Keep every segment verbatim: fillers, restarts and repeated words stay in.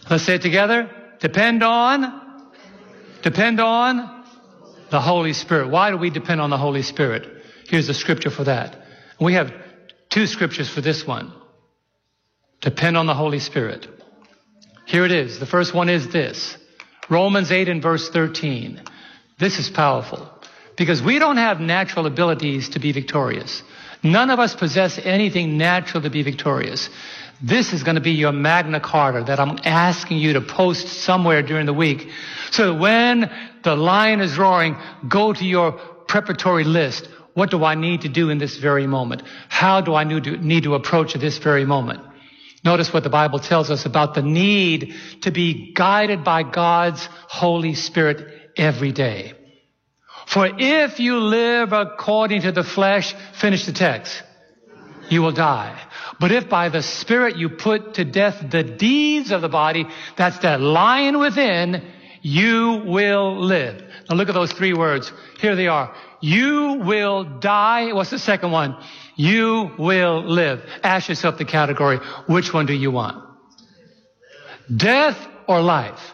Let's say it together. Depend on, depend on the Holy Spirit. Why do we depend on the Holy Spirit? Here's the scripture for that. We have two scriptures for this one. Depend on the Holy Spirit. Here it is. The first one is this. Romans eight and verse thirteen. This is powerful because we don't have natural abilities to be victorious. None of us possess anything natural to be victorious. This is going to be your Magna Carta that I'm asking you to post somewhere during the week so that when the lion is roaring, go to your preparatory list. What do I need to do in this very moment? How do I need to, need to approach this very moment? Notice what the Bible tells us about the need to be guided by God's Holy Spirit every day. For if you live according to the flesh, finish the text, you will die. But if by the Spirit you put to death the deeds of the body, that's that lion within, you will live. Now look at those three words. Here they are. You will die. What's the second one? You will live. Ask yourself the category, which one do you want? Death or life?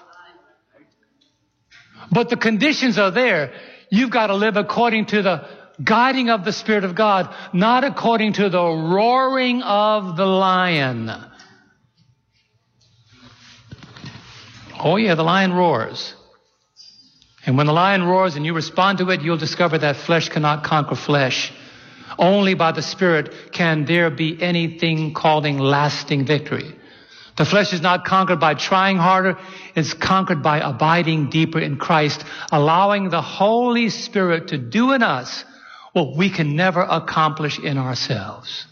But the conditions are there. You've got to live according to the guiding of the Spirit of God, not according to the roaring of the lion. Oh yeah, the lion roars. And when the lion roars and you respond to it, you'll discover that flesh cannot conquer flesh. Only by the Spirit can there be anything calling lasting victory. The flesh is not conquered by trying harder. It's conquered by abiding deeper in Christ, allowing the Holy Spirit to do in us what we can never accomplish in ourselves.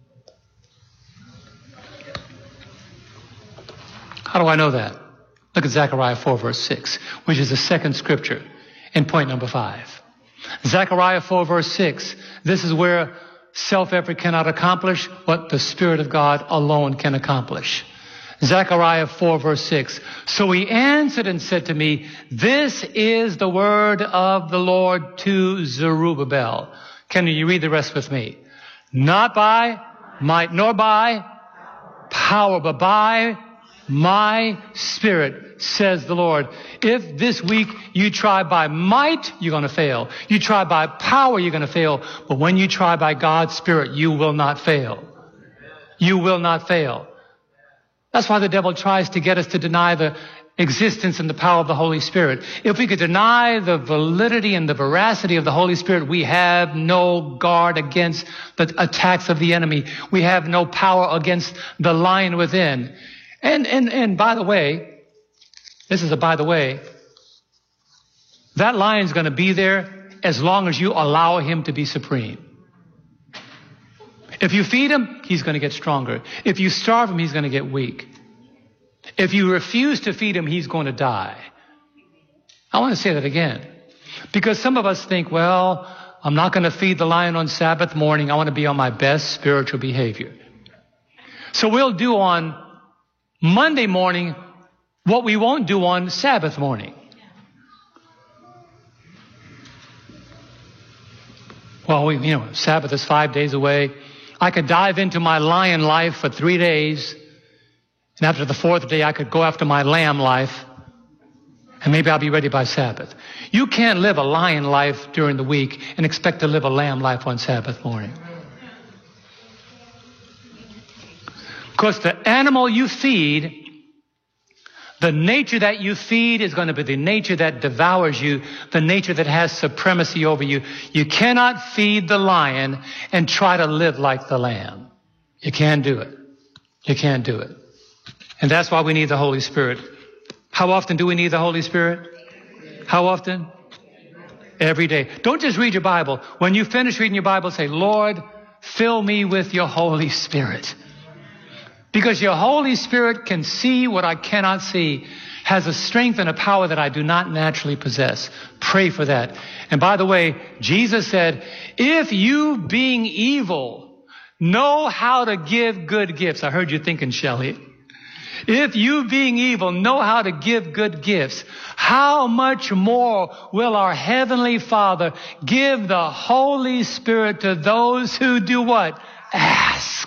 How do I know that? Look at Zechariah four, verse six, which is the second scripture in point number five. Zechariah four, verse six, this is where self-effort cannot accomplish what the Spirit of God alone can accomplish. Zechariah four, verse six. So he answered and said to me, this is the word of the Lord to Zerubbabel. Can you read the rest with me? Not by might nor by power, but by my Spirit, says the Lord. If this week you try by might, you're going to fail. You try by power, you're going to fail. But when you try by God's Spirit, you will not fail. You will not fail. That's why the devil tries to get us to deny the existence and the power of the Holy Spirit. If we could deny the validity and the veracity of the Holy Spirit, we have no guard against the attacks of the enemy. We have no power against the lion within. And, and, and by the way, this is a by the way, that lion's going to be there as long as you allow him to be supreme. If you feed him, he's going to get stronger. If you starve him, he's going to get weak. If you refuse to feed him, he's going to die. I want to say that again. Because some of us think, well, I'm not going to feed the lion on Sabbath morning. I want to be on my best spiritual behavior. So we'll do on Monday morning what we won't do on Sabbath morning. Well, we, you know, Sabbath is five days away. I could dive into my lion life for three days. And after the fourth day, I could go after my lamb life. And maybe I'll be ready by Sabbath. You can't live a lion life during the week and expect to live a lamb life on Sabbath morning. Because the animal you feed, the nature that you feed is going to be the nature that devours you, the nature that has supremacy over you. You cannot feed the lion and try to live like the lamb. You can't do it. You can't do it. And that's why we need the Holy Spirit. How often do we need the Holy Spirit? How often? Every day. Don't just read your Bible. When you finish reading your Bible, say, Lord, fill me with your Holy Spirit. Because your Holy Spirit can see what I cannot see, has a strength and a power that I do not naturally possess. Pray for that. And by the way, Jesus said, if you being evil know how to give good gifts. I heard you thinking, Shelley. If you being evil know how to give good gifts, how much more will our Heavenly Father give the Holy Spirit to those who do what? Ask.